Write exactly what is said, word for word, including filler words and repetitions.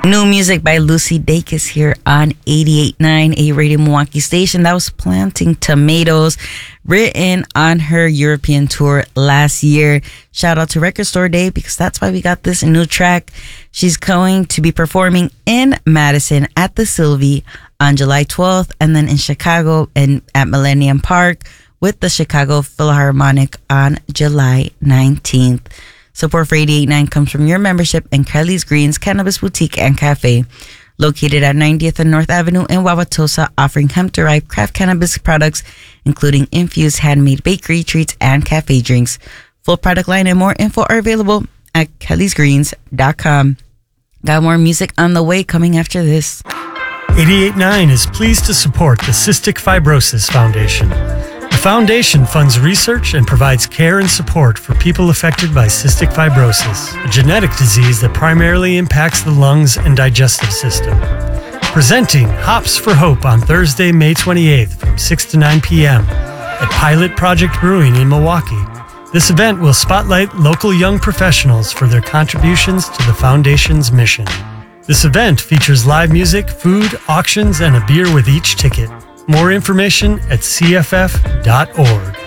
New music by Lucy Dacus here on eighty-eight point nine A Radio Milwaukee station. That was Planting Tomatoes, written on her European tour last year. Shout out to Record Store Day, because that's why we got this new track. She's going to be performing in Madison at the Sylvie on July twelfth, and then in Chicago and at Millennium Park with the Chicago Philharmonic on July nineteenth. Support for eighty-eight point nine comes from your membership in Kelly's Greens Cannabis Boutique and Cafe, located at ninetieth and North Avenue in Wauwatosa, offering hemp-derived craft cannabis products, including infused handmade bakery treats and cafe drinks. Full product line and more info are available at kellys greens dot com. Got more music on the way coming after this. eighty-eight point nine is pleased to support the Cystic Fibrosis Foundation. The foundation funds research and provides care and support for people affected by cystic fibrosis, a genetic disease that primarily impacts the lungs and digestive system. Presenting Hops for Hope on Thursday, May twenty-eighth from six to nine p.m. at Pilot Project Brewing in Milwaukee. This event will spotlight local young professionals for their contributions to the foundation's mission. This event features live music, food, auctions, and a beer with each ticket. More information at c f f dot org.